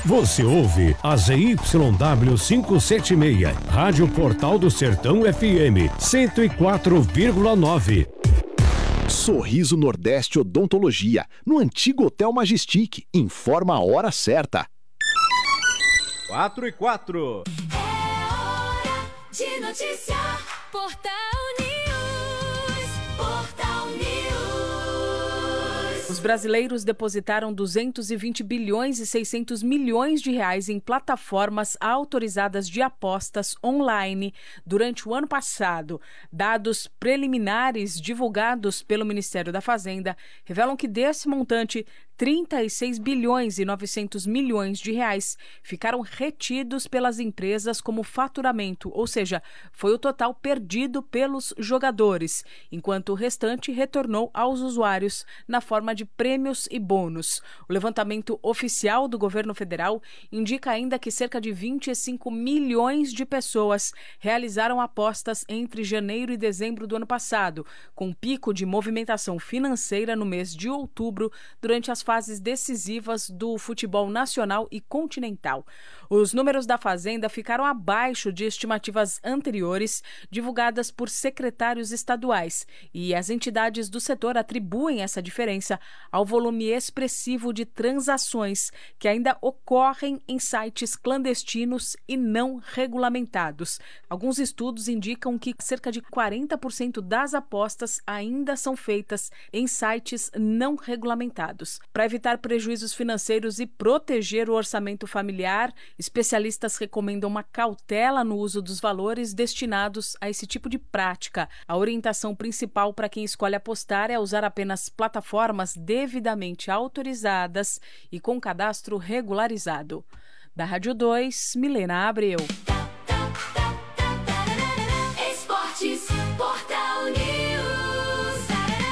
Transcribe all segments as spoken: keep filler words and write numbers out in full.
Você ouve a Z Y W quinhentos e setenta e seis, Rádio Portal do Sertão F M, cento e quatro vírgula nove. Sorriso Nordeste Odontologia, no antigo Hotel Majestic. Informa a hora certa. Quatro e quatro. É hora de noticiar. Portal News. Portal News. Os brasileiros depositaram duzentos e vinte bilhões e seiscentos milhões de reais em plataformas autorizadas de apostas online durante o ano passado. Dados preliminares divulgados pelo Ministério da Fazenda revelam que desse montante, trinta e seis bilhões e novecentos milhões de reais ficaram retidos pelas empresas como faturamento, ou seja, foi o total perdido pelos jogadores, enquanto o restante retornou aos usuários na forma de prêmios e bônus. O levantamento oficial do governo federal indica ainda que cerca de vinte e cinco milhões de pessoas realizaram apostas entre janeiro e dezembro do ano passado, com um pico de movimentação financeira no mês de outubro durante as fases decisivas do futebol nacional e continental. Os números da Fazenda ficaram abaixo de estimativas anteriores divulgadas por secretários estaduais e as entidades do setor atribuem essa diferença ao volume expressivo de transações que ainda ocorrem em sites clandestinos e não regulamentados. Alguns estudos indicam que cerca de quarenta por cento das apostas ainda são feitas em sites não regulamentados. Para evitar prejuízos financeiros e proteger o orçamento familiar, especialistas recomendam uma cautela no uso dos valores destinados a esse tipo de prática. A orientação principal para quem escolhe apostar é usar apenas plataformas devidamente autorizadas e com cadastro regularizado. Da Rádio dois, Milena Abreu. Esportes, Portal News.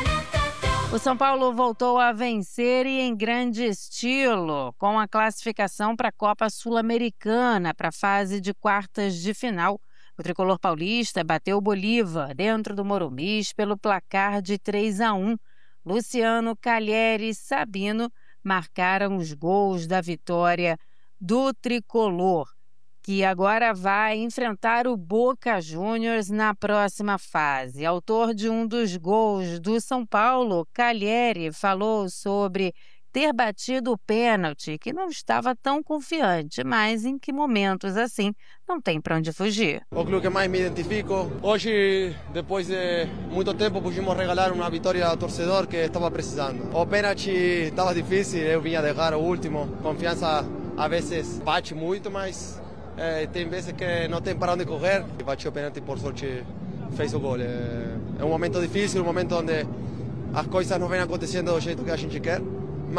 O São Paulo voltou a vencer e em grande estilo, com a classificação para a Copa Sul-Americana, para a fase de quartas de final. O tricolor paulista bateu o Bolívar dentro do Morumbis pelo placar de três a um. Luciano, Calheri e Sabino marcaram os gols da vitória do tricolor, que agora vai enfrentar o Boca Juniors na próxima fase. Autor de um dos gols do São Paulo, Calheri falou sobre ter batido o pênalti, que não estava tão confiante, mas em que momentos assim não tem para onde fugir. O clube que mais me identifico. Hoje, depois de muito tempo, pudimos regalar uma vitória ao torcedor que estava precisando. O pênalti estava difícil, eu vinha derrar o último. Confiança às vezes bate muito, mas é, tem vezes que não tem para onde correr. Bati o pênalti, por sorte fez o gol. É, é um momento difícil, um momento onde as coisas não vêm acontecendo do jeito que a gente quer.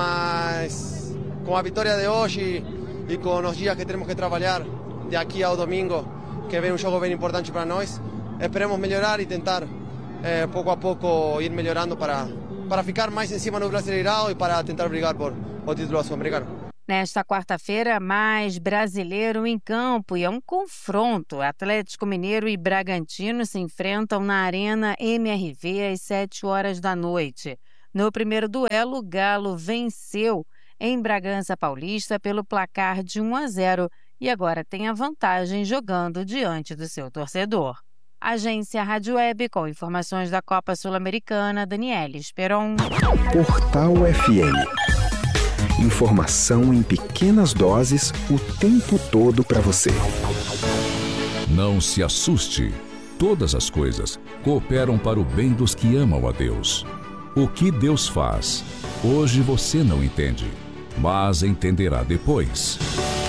Mas com a vitória de hoje e com os dias que temos que trabalhar de aqui ao domingo, que vem um jogo bem importante para nós, esperemos melhorar e tentar eh, pouco a pouco ir melhorando para, para ficar mais em cima no Brasileirão e para tentar brigar por o título sul-americano. Nesta quarta-feira, mais brasileiro em campo e é um confronto. Atlético Mineiro e Bragantino se enfrentam na Arena M R V às sete horas da noite. No primeiro duelo, o Galo venceu em Bragança Paulista pelo placar de um a zero e agora tem a vantagem jogando diante do seu torcedor. Agência Rádio Web com informações da Copa Sul-Americana, Daniela Esperon. Portal F M. Informação em pequenas doses o tempo todo para você. Não se assuste. Todas as coisas cooperam para o bem dos que amam a Deus. O que Deus faz, hoje você não entende, mas entenderá depois.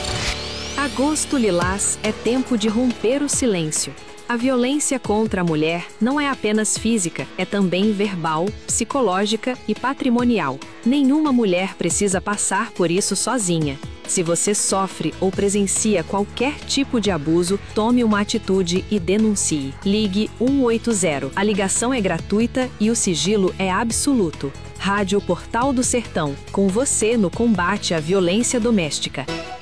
Agosto Lilás é tempo de romper o silêncio. A violência contra a mulher não é apenas física, é também verbal, psicológica e patrimonial. Nenhuma mulher precisa passar por isso sozinha. Se você sofre ou presencia qualquer tipo de abuso, tome uma atitude e denuncie. Ligue um oito zero. A ligação é gratuita e o sigilo é absoluto. Rádio Portal do Sertão, com você no combate à violência doméstica.